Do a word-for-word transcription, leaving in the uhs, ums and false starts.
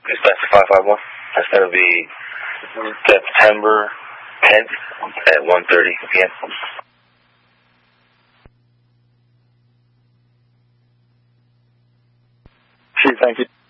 Dispatcher five five one. That's going to be September tenth at one thirty p.m. Chief, thank you.